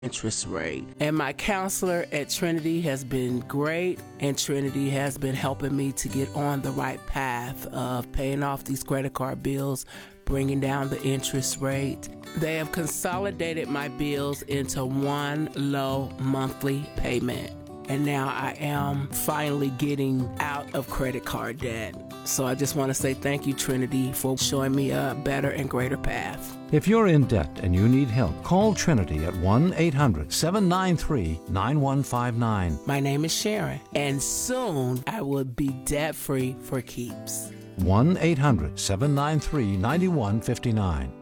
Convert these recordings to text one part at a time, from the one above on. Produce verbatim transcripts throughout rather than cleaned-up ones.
interest rate. And my counselor at Trinity has been great, and Trinity has been helping me to get on the right path of paying off these credit card bills, bringing down the interest rate. They have consolidated my bills into one low monthly payment. And now I am finally getting out of credit card debt. So I just want to say thank you, Trinity, for showing me a better and greater path. If you're in debt and you need help, call Trinity at one eight hundred seven nine three nine one five nine. My name is Sharon, and soon I will be debt-free for keeps. one eight hundred seven nine three nine one five nine.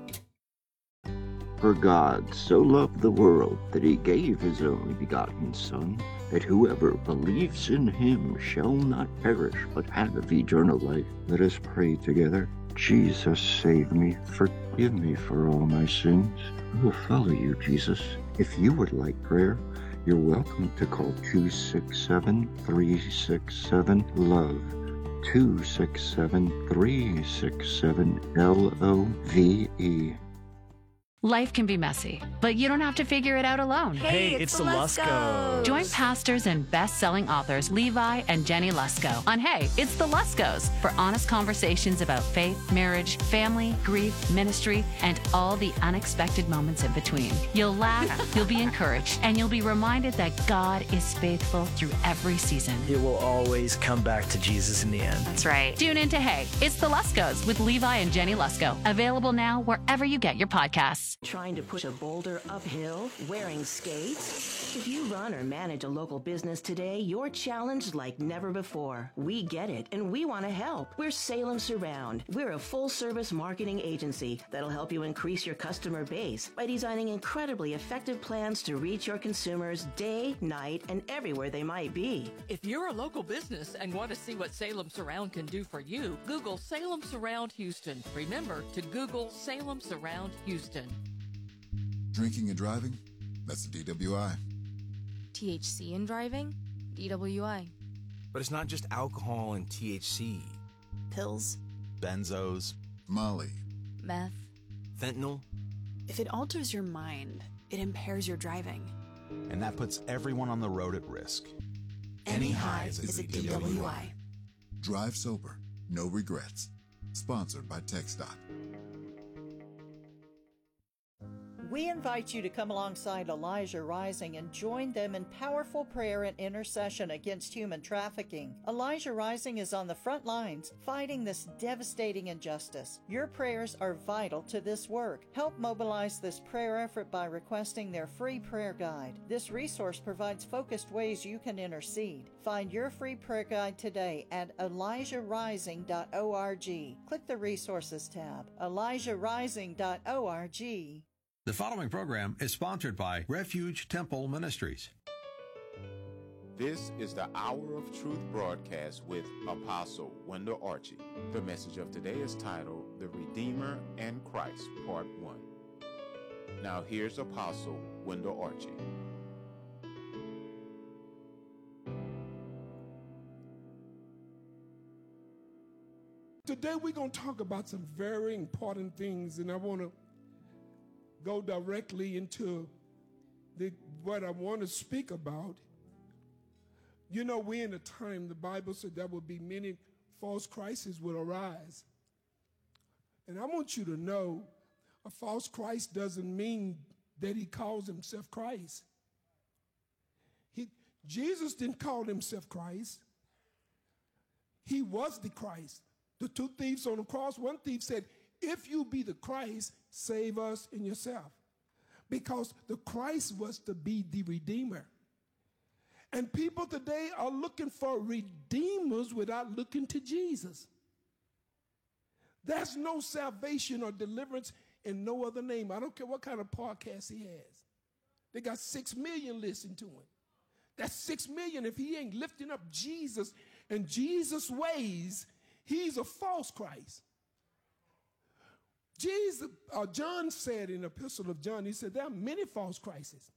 For God so loved the world that he gave his only begotten Son, that whoever believes in him shall not perish, but have eternal life. Let us pray together. Jesus, save me. Forgive me for all my sins. I will follow you, Jesus. If you would like prayer, you're welcome to call two six seven, three six seven, LOVE. two six seven, three six seven, L O V E. Life can be messy, but you don't have to figure it out alone. Hey, it's, it's the Luskos. Join pastors and best-selling authors Levi and Jenny Lusko on Hey, It's the Luskos for honest conversations about faith, marriage, family, grief, ministry, and all the unexpected moments in between. You'll laugh, you'll be encouraged, and you'll be reminded that God is faithful through every season. It will always come back to Jesus in the end. That's right. Tune in to Hey, It's the Luskos with Levi and Jenny Lusko. Available now wherever you get your podcasts. Trying to push a boulder uphill wearing skates? If you run or manage a local business today, you're challenged like never before. We get it, and we want to help. We're Salem Surround. We're a full-service marketing agency that'll help you increase your customer base by designing incredibly effective plans to reach your consumers day, night, and everywhere they might be. If you're a local business and want to see what Salem Surround can do for you, Google Salem Surround Houston. Remember to Google Salem Surround Houston. Drinking and driving? That's a D W I. T H C in driving? D W I. But it's not just alcohol and T H C. Pills. Benzos. Molly. Meth. Fentanyl. If it alters your mind, it impairs your driving. And that puts everyone on the road at risk. Any highs is a D W I. Drive sober. No regrets. Sponsored by TxDOT. We invite you to come alongside Elijah Rising and join them in powerful prayer and intercession against human trafficking. Elijah Rising is on the front lines fighting this devastating injustice. Your prayers are vital to this work. Help mobilize this prayer effort by requesting their free prayer guide. This resource provides focused ways you can intercede. Find your free prayer guide today at elijah rising dot org. Click the Resources tab, elijah rising dot org. The following program is sponsored by Refuge Temple Ministries. This is the Hour of Truth broadcast with Apostle Wendell Archie. The message of today is titled The Redeemer and Christ, Part one. Now here's Apostle Wendell Archie. Today we're going to talk about some very important things, and I want to go directly into the, what I want to speak about. You know, we're in a time, the Bible said there will be many false Christs will arise. And I want you to know a false Christ doesn't mean that he calls himself Christ. He, Jesus didn't call himself Christ. He was the Christ. The two thieves on the cross, one thief said, if you be the Christ, save us and yourself. Because the Christ was to be the Redeemer. And people today are looking for redeemers without looking to Jesus. There's no salvation or deliverance in no other name. I don't care what kind of podcast he has. They got six million listening to him. That's six million. If he ain't lifting up Jesus and Jesus' ways, he's a false Christ. Jesus, uh, John said in the Epistle of John, he said, there are many false Christs.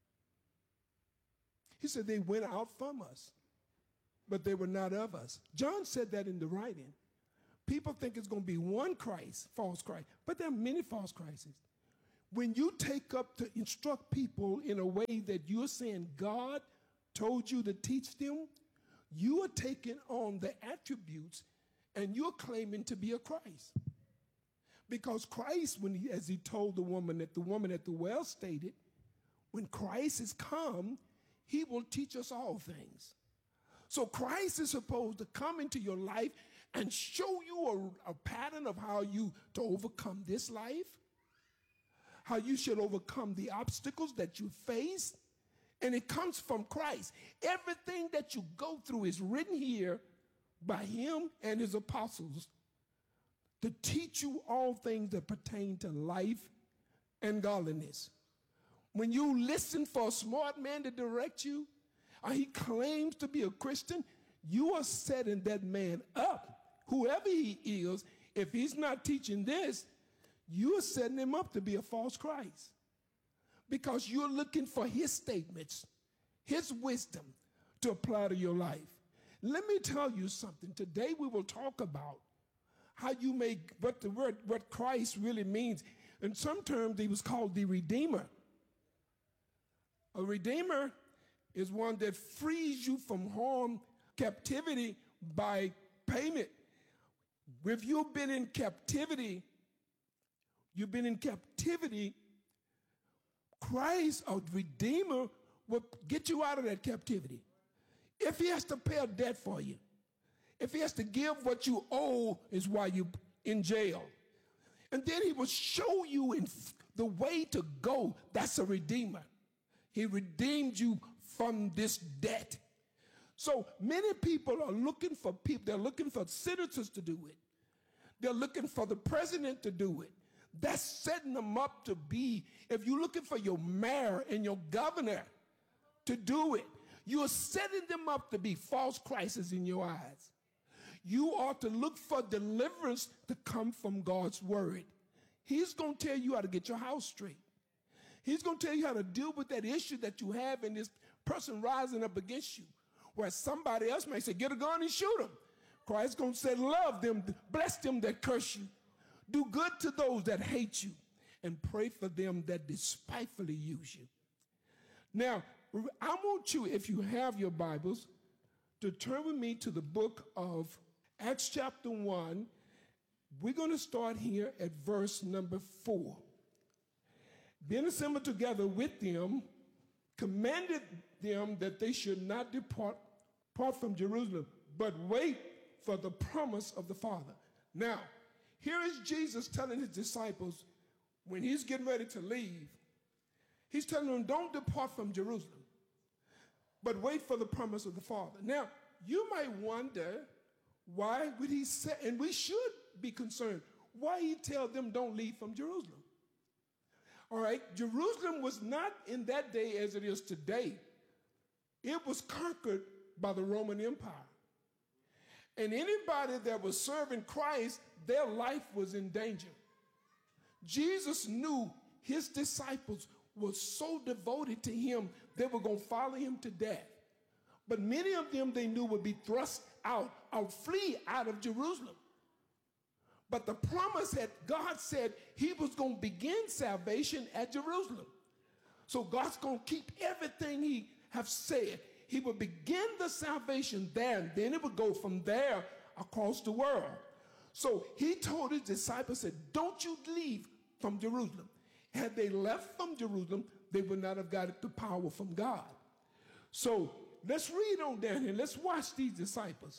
He said they went out from us, but they were not of us. John said that in the writing. People think it's going to be one Christ, false Christ, but there are many false Christs. When you take up to instruct people in a way that you're saying God told you to teach them, you are taking on the attributes and you're claiming to be a Christ. Because Christ, when he, as he told the woman that the woman at the well stated, when Christ is come, he will teach us all things. So Christ is supposed to come into your life and show you a, a pattern of how you to overcome this life, how you should overcome the obstacles that you face, and it comes from Christ. Everything that you go through is written here by him and his apostles to teach you all things that pertain to life and godliness. When you listen for a smart man to direct you, or he claims to be a Christian, you are setting that man up. Whoever he is, if he's not teaching this, you are setting him up to be a false Christ. Because you're looking for his statements, his wisdom to apply to your life. Let me tell you something. Today we will talk about how you make what the word, what Christ really means. In some terms, he was called the Redeemer. A Redeemer is one that frees you from harm, captivity by payment. If you've been in captivity, you've been in captivity, Christ, a Redeemer, will get you out of that captivity. If he has to pay a debt for you, if he has to give what you owe is why you're in jail. And then he will show you in the way to go. That's a Redeemer. He redeemed you from this debt. So many people are looking for people, they're looking for senators to do it. They're looking for the president to do it. That's setting them up to be, if you're looking for your mayor and your governor to do it, you're setting them up to be false Christs in your eyes. You ought to look for deliverance to come from God's word. He's going to tell you how to get your house straight. He's going to tell you how to deal with that issue that you have in this person rising up against you. Whereas somebody else may say, get a gun and shoot him. Christ's going to say, love them, bless them that curse you. Do good to those that hate you, and pray for them that despitefully use you. Now, I want you, if you have your Bibles, to turn with me to the book of Acts chapter one. We're going to start here at verse number four. Being assembled together with them, commanded them that they should not depart, depart from Jerusalem, but wait for the promise of the Father. Now, here is Jesus telling his disciples, when he's getting ready to leave, he's telling them, don't depart from Jerusalem, but wait for the promise of the Father. Now, you might wonder, why would he say, and we should be concerned, why he tell them don't leave from Jerusalem? All right, Jerusalem was not in that day as it is today. It was conquered by the Roman Empire. And anybody that was serving Christ, their life was in danger. Jesus knew his disciples were so devoted to him, they were going to follow him to death. But many of them they knew would be thrust out, or flee out of Jerusalem. But the promise that God said he was going to begin salvation at Jerusalem. So God's going to keep everything he have said. He would begin the salvation there, and then it would go from there across the world. So he told his disciples, said, don't you leave from Jerusalem. Had they left from Jerusalem, they would not have got the power from God. So let's read on down here. Let's watch these disciples.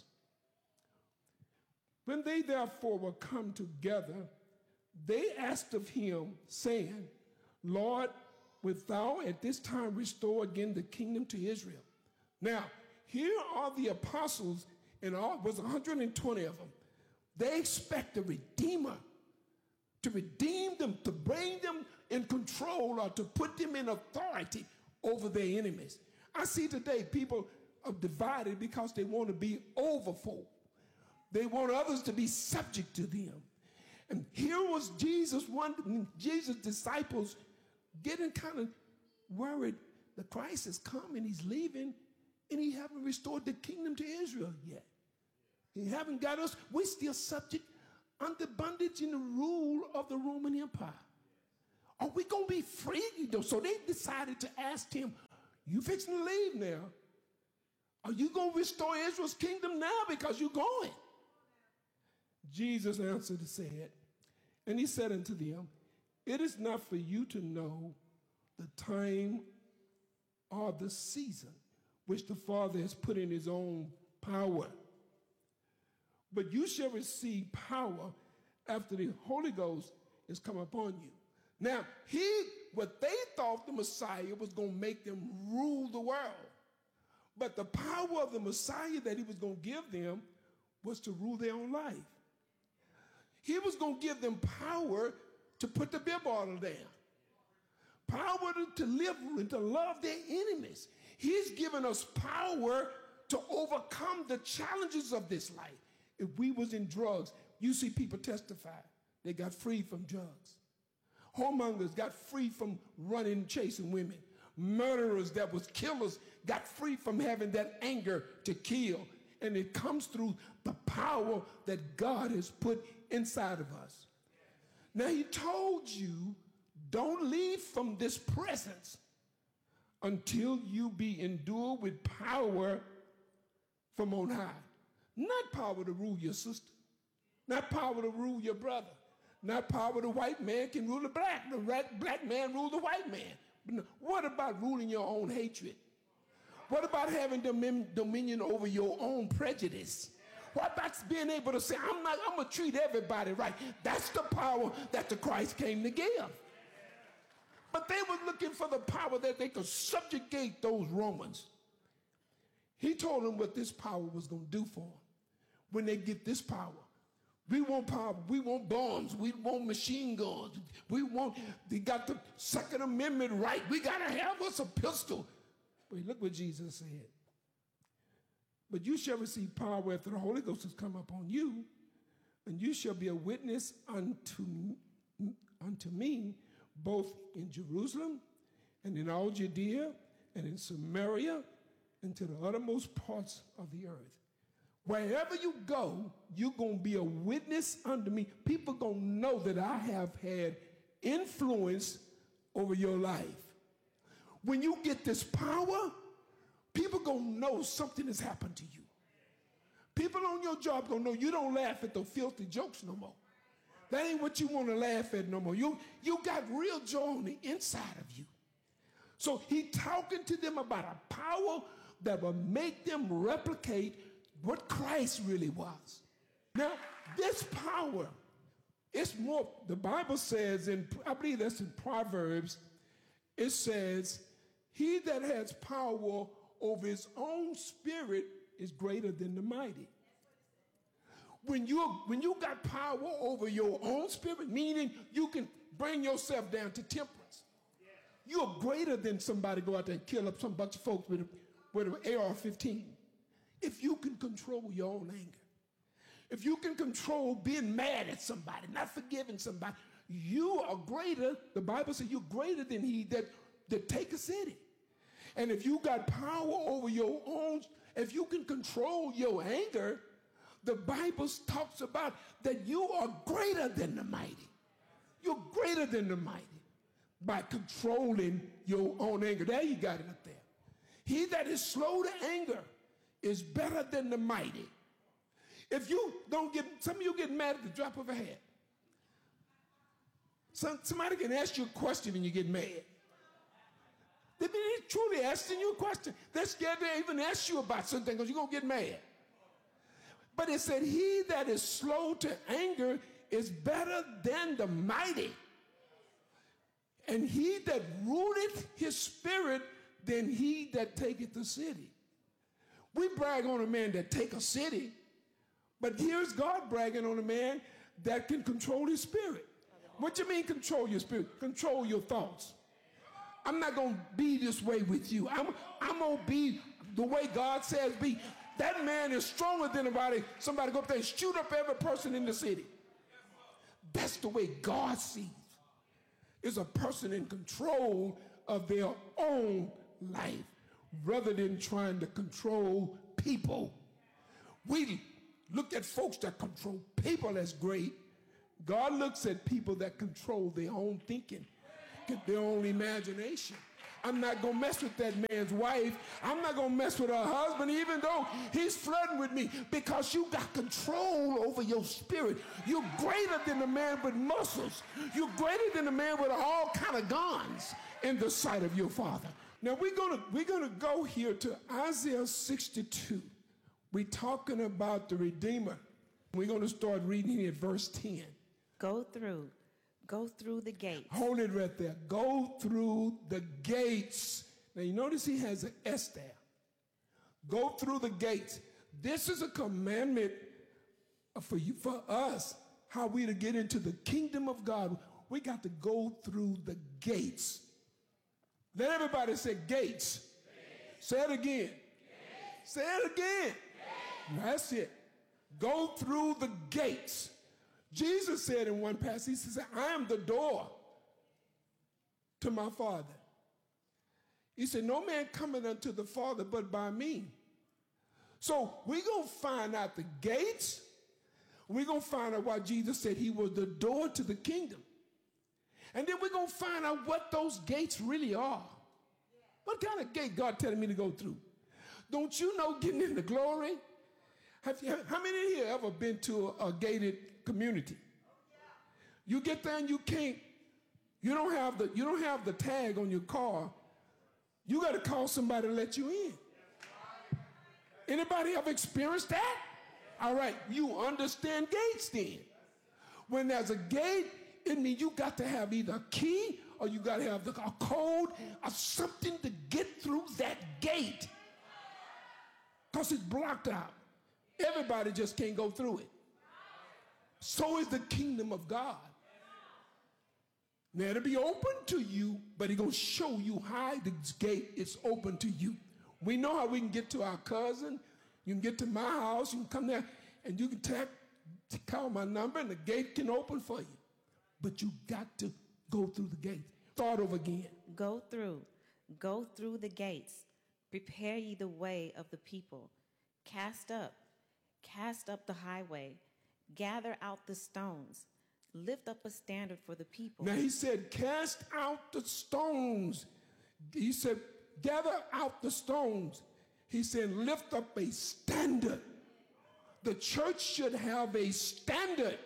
When they therefore were come together, they asked of him, saying, Lord, wilt thou at this time restore again the kingdom to Israel? Now, here are the apostles, and all was one hundred twenty of them. They expect a redeemer to redeem them, to bring them in control, or to put them in authority over their enemies. I see today people are divided because they want to be over folk. They want others to be subject to them. And here was Jesus, one Jesus' disciples getting kind of worried. The Christ has come and he's leaving, and he haven't restored the kingdom to Israel yet. He haven't got us. We're still subject under bondage in the rule of the Roman Empire. Are we going to be free? So they decided to ask him, you fixing to leave now? Are you going to restore Israel's kingdom now because you're going? Jesus answered and said, and he said unto them, it is not for you to know the time or the season which the Father has put in his own power. But you shall receive power after the Holy Ghost is come upon you. Now, he, what they thought the Messiah was going to make them rule the world. But the power of the Messiah that he was going to give them was to rule their own life. He was going to give them power to put the bib bottle down. Power to, to live and to love their enemies. He's given us power to overcome the challenges of this life. If we was in drugs, you see people testify. They got free from drugs. Whoremongers got free from running, chasing women. Murderers that was killers got free from having that anger to kill. And it comes through the power that God has put inside of us. Now he told you, don't leave from this presence until you be endued with power from on high. Not power to rule your sister. Not power to rule your brother. Not power the white man can rule the black. The black man rule the white man. What about ruling your own hatred? What about having dominion over your own prejudice? What about being able to say, I'm not, I'm going to treat everybody right? That's the power that the Christ came to give. But they were looking for the power that they could subjugate those Romans. He told them what this power was going to do for them. When they get this power, we want power, we want bombs, we want machine guns, we want, they got the Second Amendment right, we got to have us a pistol. But look what Jesus said. But you shall receive power after the Holy Ghost has come upon you, and you shall be a witness unto, unto me, both in Jerusalem and in all Judea and in Samaria and to the uttermost parts of the earth. Wherever you go, you're going to be a witness unto me. People going to know that I have had influence over your life. When you get this power, people going to know something has happened to you. People on your job going to know you don't laugh at the filthy jokes no more. That ain't what you want to laugh at no more. You, you got real joy on the inside of you. So he talking to them about a power that will make them replicate what Christ really was. Now, this power, it's more, the Bible says, in, I believe that's in Proverbs, it says, he that has power over his own spirit is greater than the mighty. When you when you got power over your own spirit, meaning you can bring yourself down to temperance, you're greater than somebody go out there and kill up some bunch of folks with, a, with an A R fifteen. If you can control your own anger, if you can control being mad at somebody, not forgiving somebody, you are greater. The Bible says you're greater than he that, that take a city. And if you got power over your own, if you can control your anger, the Bible talks about that you are greater than the mighty. You're greater than the mighty by controlling your own anger. There you got it up there. He that is slow to anger is better than the mighty. If you don't get, some of you get mad at the drop of a hat. Some, somebody can ask you a question and you get mad. They're truly asking you a question. They're scared to even ask you about something because you're going to get mad. But it said, he that is slow to anger is better than the mighty. And he that ruleth his spirit than he that taketh the city. We brag on a man that take a city, but here's God bragging on a man that can control his spirit. What you mean control your spirit? Control your thoughts. I'm not going to be this way with you. I'm, I'm going to be the way God says be. That man is stronger than anybody. Somebody go up there and shoot up every person in the city. That's the way God sees. Is a person in control of their own life rather than trying to control people. We look at folks that control people as great. God looks at people that control their own thinking. get their own imagination. I'm not going to mess with that man's wife. I'm not going to mess with her husband, even though he's flirting with me, because you got control over your spirit. You're greater than the man with muscles. You're greater than the man with all kind of guns in the sight of your Father. Now, we're going to we're going to go here to Isaiah sixty-two. We're talking about the Redeemer. We're going to start reading at verse ten. Go through. Go through the gates. Hold it right there. Go through the gates. Now, you notice he has an S there. Go through the gates. This is a commandment for you, for us, how we to get into the kingdom of God. We got to go through the gates. Let everybody say gates. Gates. Say it again. Gates. Say it again. Gates. That's it. Go through the gates. Jesus said in one passage, he said, I am the door to my Father. He said, no man cometh unto the Father but by me. So we're going to find out the gates. We're going to find out why Jesus said he was the door to the kingdom. And then we're going to find out what those gates really are. What kind of gate God telling me to go through? Don't you know getting into glory? Have you, how many of you have ever been to a, a gated community? You get there and you can't, you don't have the, you don't have the tag on your car. You got to call somebody to let you in. Anybody ever experienced that? All right, you understand gates then. When there's a gate, it means you got to have either a key or you got to have the, a code or something to get through that gate. Because it's blocked out. Everybody just can't go through it. So is the kingdom of God. Now it'll be open to you, but he's going to show you how the gate is open to you. We know how we can get to our cousin. You can get to my house. You can come there and you can tap, call my number and the gate can open for you. But you got to go through the gate. Start over again. Go through. Go through the gates. Prepare ye the way of the people. Cast up. Cast up the highway. Gather out the stones. Lift up a standard for the people. Now he said, cast out the stones. He said, gather out the stones. He said, lift up a standard. The church should have a standard.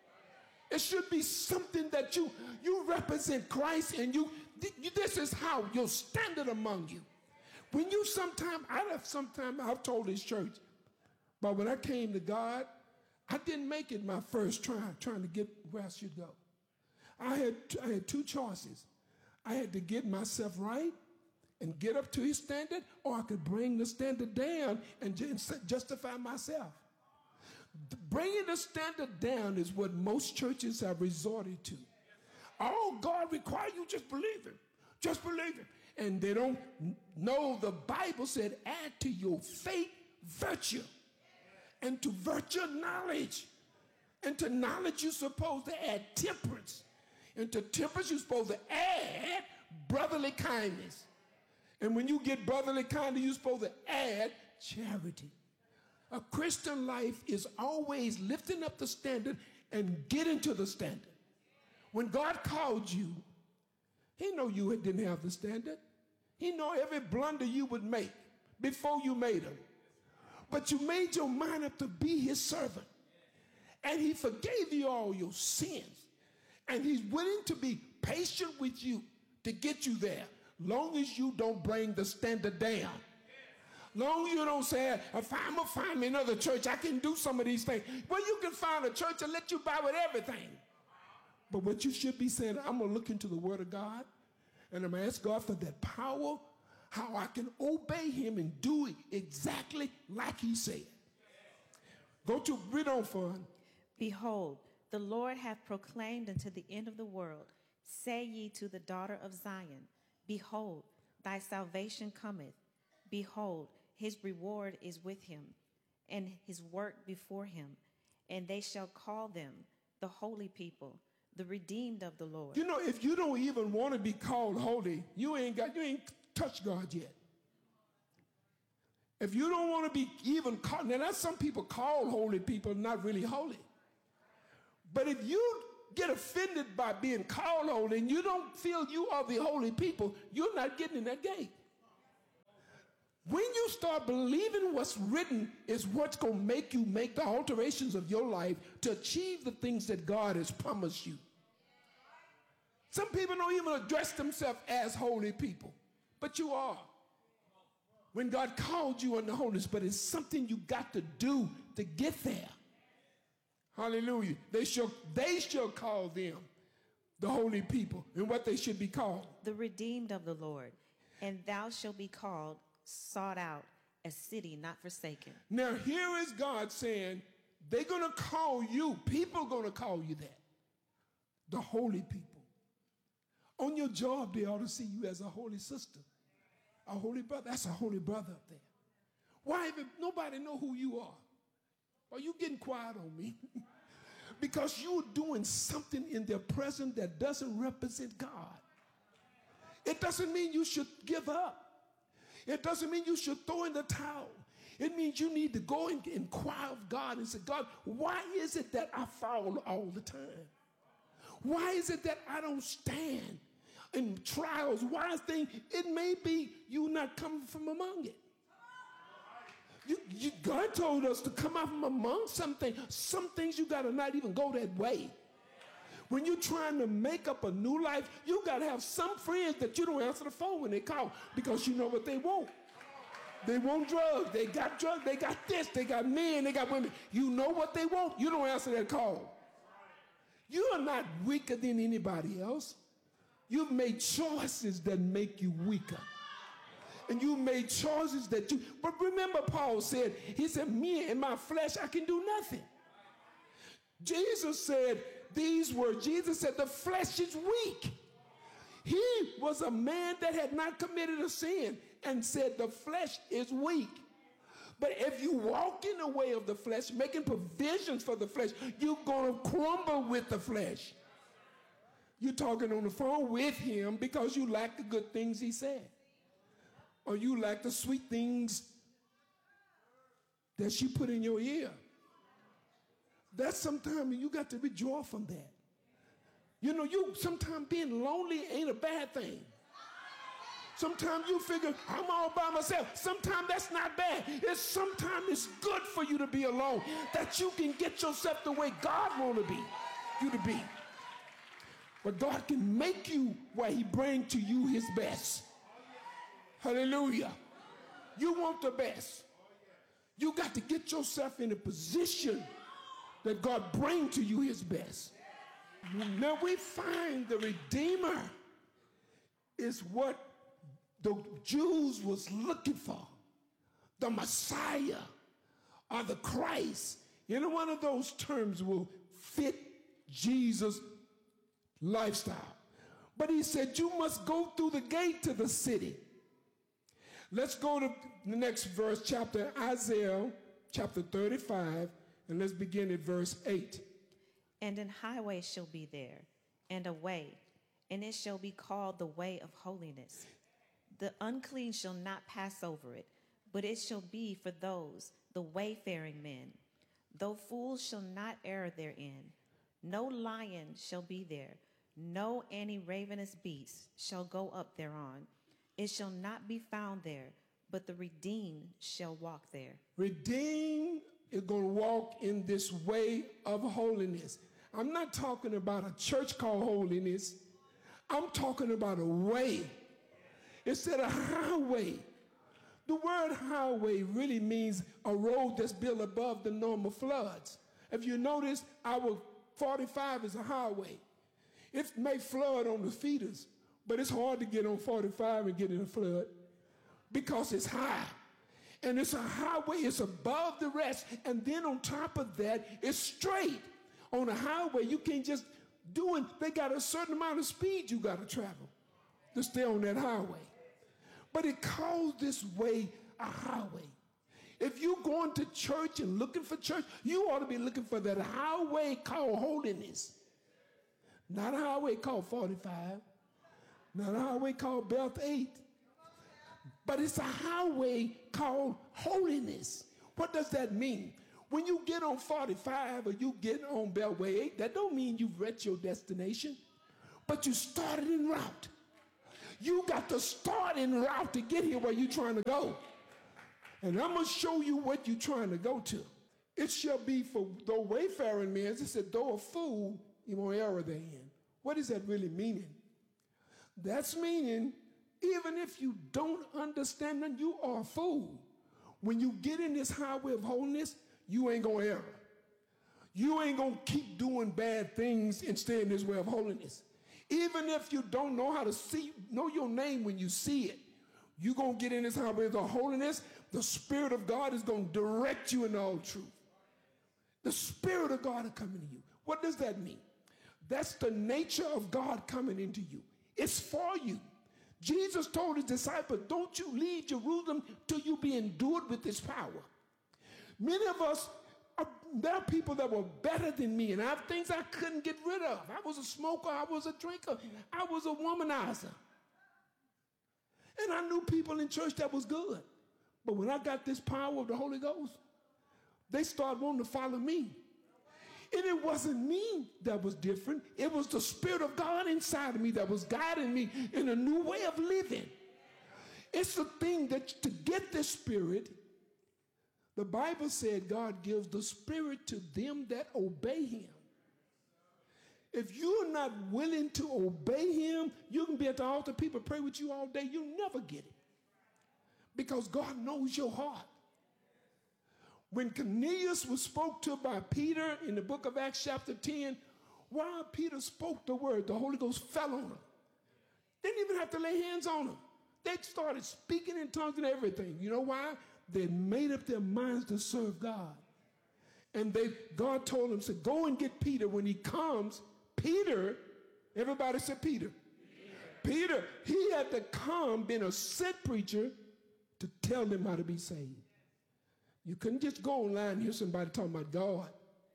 It should be something that you, you represent Christ and you, this is how your standard among you. When you sometime, I have sometime, I've told this church, but when I came to God, I didn't make it my first try, trying to get where I should go. I had, I had two choices. I had to get myself right and get up to his standard, or I could bring the standard down and justify myself. Bringing the standard down is what most churches have resorted to. Oh, God requires you just believe him. Just believe him. And they don't know the Bible said, add to your faith virtue. And to virtue, knowledge. And to knowledge, you're supposed to add temperance. And to temperance, you're supposed to add brotherly kindness. And when you get brotherly kindness, you're supposed to add charity. A Christian life is always lifting up the standard and getting to the standard. When God called you, he knew you didn't have the standard. He knew every blunder you would make before you made him. But you made your mind up to be his servant. And he forgave you all your sins. And he's willing to be patient with you to get you there, long as you don't bring the standard down. Long as you don't say, if I'm going to find me another church, I can do some of these things. Well, you can find a church and let you buy with everything. But what you should be saying, I'm going to look into the word of God, and I'm going to ask God for that power, how I can obey him and do it exactly like he said. Go to, read on, Fun. Behold, the Lord hath proclaimed unto the end of the world, say ye to the daughter of Zion, behold, thy salvation cometh. Behold, his reward is with him, and his work before him. And they shall call them the holy people, the redeemed of the Lord. You know, if you don't even want to be called holy, you ain't got, you ain't touched God yet. If you don't want to be even called, now that's some people call holy people not really holy. But if you get offended by being called holy and you don't feel you are the holy people, you're not getting in that gate. When you start believing what's written is what's going to make you make the alterations of your life to achieve the things that God has promised you. Some people don't even address themselves as holy people, but you are. When God called you in the holiness, but it's something you got to do to get there. Hallelujah. They shall, they shall call them the holy people, and what they should be called. The redeemed of the Lord, and thou shalt be called sought out, a city not forsaken. Now here is God saying, they're going to call you, people are going to call you that, the holy people. On your job, they ought to see you as a holy sister, a holy brother. That's a holy brother up there. Why even nobody know who you are? Are you getting quiet on me? Because you're doing something in their presence that doesn't represent God. It doesn't mean you should give up. It doesn't mean you should throw in the towel. It means you need to go and inquire of God and say, God, why is it that I fall all the time? Why is it that I don't stand in trials? Why is things? It may be you not coming from among it. You, you, God told us to come out from among something. Some things you got to not even go that way. When you're trying to make up a new life, you got to have some friends that you don't answer the phone when they call because you know what they want. They want drugs. They got drugs. They got this. They got men. They got women. You know what they want. You don't answer that call. You are not weaker than anybody else. You've made choices that make you weaker. And you made choices that you, but remember Paul said, he said, me and my flesh, I can do nothing. Jesus said these words, Jesus said the flesh is weak. He was a man that had not committed a sin and said the flesh is weak. But if you walk in the way of the flesh, making provisions for the flesh, you're going to crumble with the flesh. You're talking on the phone with him because you like the good things he said. Or you like the sweet things that she put in your ear. That's sometimes you got to withdraw from that. You know, you sometimes being lonely ain't a bad thing. Sometimes you figure, I'm all by myself. Sometimes that's not bad. It's sometimes it's good for you to be alone, that you can get yourself the way God want to be, you to be. But God can make you where he bring to you his best. Hallelujah. You want the best. You got to get yourself in a position that God bring to you his best. Now we find the Redeemer is what the Jews was looking for. The Messiah or the Christ. Any one of those terms will fit Jesus' lifestyle. But he said you must go through the gate to the city. Let's go to the next verse, chapter Isaiah, chapter thirty-five, and let's begin at verse eight. And an highway shall be there, and a way, and it shall be called the way of holiness. The unclean shall not pass over it, but it shall be for those, the wayfaring men. Though fools shall not err therein, no lion shall be there, no any ravenous beast shall go up thereon. It shall not be found there, but the redeemed shall walk there. Redeemed is going to walk in this way of holiness. I'm not talking about a church called holiness. I'm talking about a way. Instead of highway. The word highway really means a road that's built above the normal floods. If you notice, our forty-five is a highway. It may flood on the feeders, but it's hard to get on forty-five and get in a flood because it's high. And it's a highway, it's above the rest. And then on top of that, it's straight. On a highway, you can't just do it. They got a certain amount of speed you got to travel to stay on that highway. But it calls this way a highway. If you're going to church and looking for church, you ought to be looking for that highway called holiness. Not a highway called forty-five. Not a highway called Belt eight. But it's a highway called holiness. What does that mean? When you get on forty-five or you get on Beltway eight, that don't mean you've reached your destination, but you started en route. You got to start en route to get here where you're trying to go. And I'm going to show you what you're trying to go to. It shall be for the wayfaring men. It said, though a fool, he won't err therein. What is that really meaning? That's meaning, even if you don't understand them, you are a fool. When you get in this highway of holiness, you ain't going to err. You ain't going to keep doing bad things and stay in this way of holiness. Even if you don't know how to see, know your name when you see it, you're going to get in this highway of holiness. The Spirit of God is going to direct you in all truth. The Spirit of God is coming to you. What does that mean? That's the nature of God coming into you. It's for you. Jesus told his disciples, don't you leave Jerusalem till you be endued with this power. Many of us, are, there are people that were better than me, and I have things I couldn't get rid of. I was a smoker, I was a drinker, I was a womanizer. And I knew people in church that was good. But when I got this power of the Holy Ghost, they started wanting to follow me. And it wasn't me that was different. It was the Spirit of God inside of me that was guiding me in a new way of living. It's the thing that to get this Spirit, the Bible said God gives the Spirit to them that obey him. If you're not willing to obey him, you can be at the altar, people pray with you all day, you'll never get it. Because God knows your heart. When Cornelius was spoke to by Peter in the book of Acts chapter ten, while Peter spoke the word, the Holy Ghost fell on him. They didn't even have to lay hands on him. They started speaking in tongues and everything. You know why? They made up their minds to serve God. And they, God told them, said, go and get Peter. When he comes, Peter, everybody said Peter. Peter, Peter he had to come, being a sent preacher, to tell them how to be saved. You couldn't just go online and hear somebody talking about God.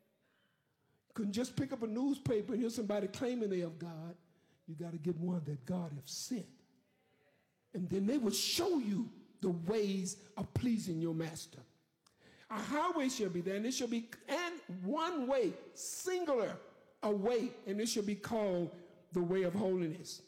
You couldn't just pick up a newspaper and hear somebody claiming they have God. You got to get one that God has sent. And then they will show you the ways of pleasing your master. A highway shall be there, and it shall be, and one way, singular, a way, and it shall be called the way of holiness.